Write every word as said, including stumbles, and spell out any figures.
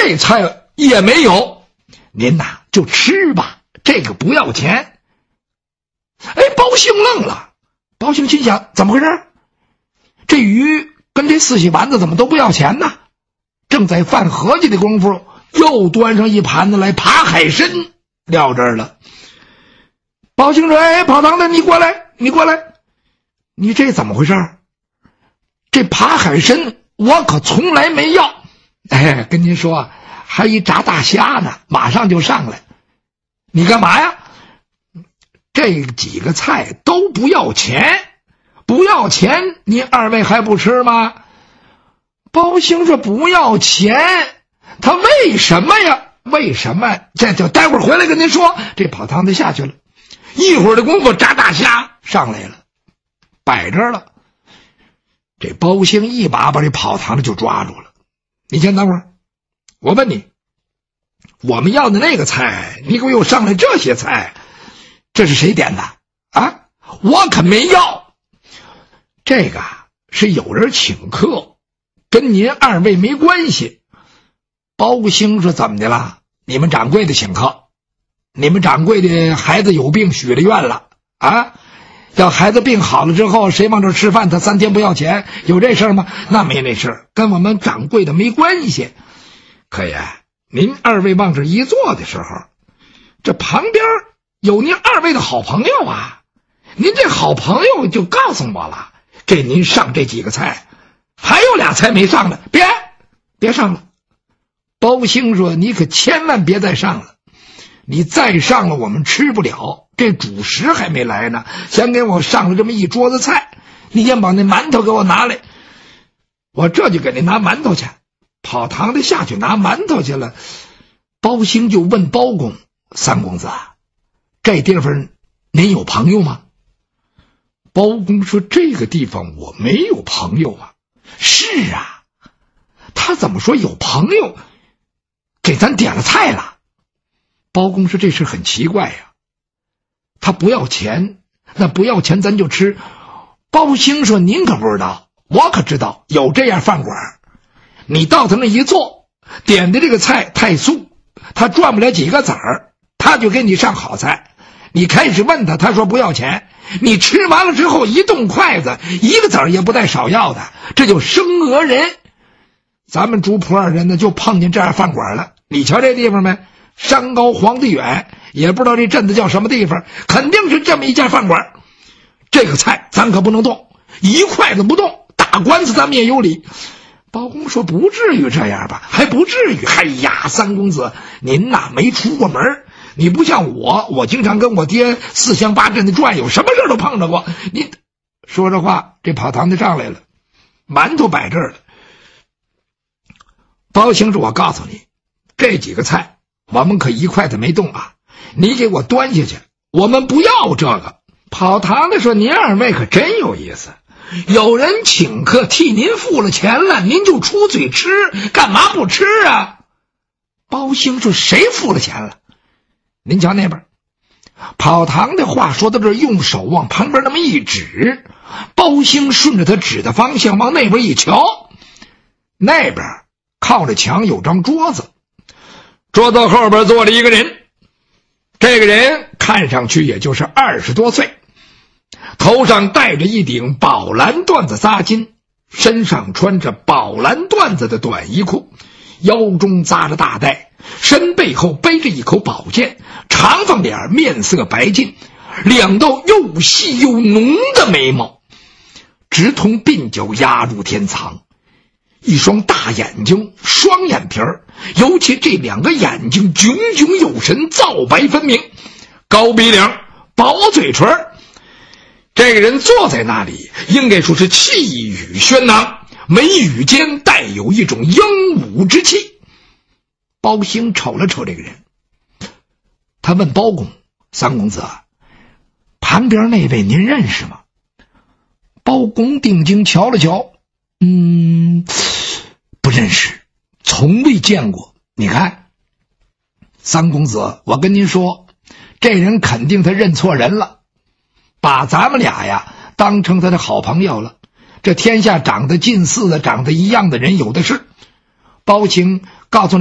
这菜也没有，您呐就吃吧，这个不要钱。哎，包兴愣了，包兴心想怎么回事？这鱼跟这四喜丸子怎么都不要钱呢？正在犯合计的功夫，又端上一盘子来扒海参撂这儿了。包兴说：“哎，跑堂的，你过来，你过来，你这怎么回事？这扒海参我可从来没要。哎，跟您说，还一炸大虾呢，马上就上来。你干嘛呀？这几个菜都不要钱，不要钱，您二位还不吃吗？”包兴说：“不要钱，他为什么呀？为什么？这就待会儿回来跟您说。”这跑堂的下去了，一会儿的功夫，炸大虾上来了，摆这儿了。这包兴一把把这跑堂的就抓住了。你先等会儿，我问你，我们要的那个菜，你给我又上来这些菜，这是谁点的啊？我可没要。这个是有人请客，跟您二位没关系。包兴说：“怎么的了？你们掌柜的请客，你们掌柜的孩子有病许了愿了啊？要孩子病好了之后，谁往这吃饭，他三天不要钱，有这事吗？那没那事，跟我们掌柜的没关系。可也，您二位往这一坐的时候，这旁边有您二位的好朋友啊，您这好朋友就告诉我了，给您上这几个菜，还有俩菜没上呢，别别上了。”包兴说：“你可千万别再上了，你再上了我们吃不了，这主食还没来呢，先给我上了这么一桌子菜，你先把那馒头给我拿来，我这就给你拿馒头去。”跑堂的下去拿馒头去了。包兴就问包公：“三公子，这地方您有朋友吗？”包公说：“这个地方我没有朋友啊。”是啊，他怎么说有朋友给咱点了菜了？包公说：“这事很奇怪呀，他不要钱，那不要钱咱就吃。”包兴说：“您可不知道，我可知道，有这样饭馆，你到他那一坐，点的这个菜太素，他赚不了几个子儿，他就给你上好菜。你开始问他，他说不要钱，你吃完了之后一动筷子，一个子儿也不带少要的，这就生讹人。咱们主普洱人呢，就碰见这样饭馆了。你瞧这地方没？山高皇帝远，也不知道这镇子叫什么地方，肯定是这么一家饭馆。这个菜咱可不能动，一筷子不动，打官司咱们也有理。”包公说：“不至于这样吧？还不至于。哎呀，三公子，您呐没出过门，你不像我，我经常跟我爹四乡八镇的转悠，什么事都碰着过。你说这话，这跑堂的上来了，馒头摆这儿了。包兴说：“我告诉你，这几个菜我们可一筷子没动啊，你给我端下去，我们不要这个。”跑堂的说：“您二位可真有意思，有人请客替您付了钱了，您就出嘴吃，干嘛不吃啊？”包兴说：“谁付了钱了？您瞧那边。”跑堂的话说到这儿，用手往旁边那么一指，包兴顺着他指的方向往那边一瞧，那边靠着墙有张桌子，桌子后边坐着一个人，这个人看上去也就是二十多岁，头上戴着一顶宝蓝缎子扎巾，身上穿着宝蓝缎子的短衣裤，腰中扎着大带，身背后背着一口宝剑，长方脸，面色白净，两道又细又浓的眉毛，直通鬓角压入天藏，一双大眼睛，双眼皮儿，尤其这两个眼睛炯炯有神，皂白分明，高鼻梁，薄嘴唇。这个人坐在那里，应该说是气宇轩昂，眉宇间带有一种英武之气。包兴瞅了瞅这个人，他问包公：“三公子，旁边那位您认识吗？”包公定睛瞧了瞧，嗯，不认识，从未见过。你看，三公子，我跟您说，这人肯定他认错人了，把咱们俩呀当成他的好朋友了。这天下长得近似的、长得一样的人有的是。包兴告诉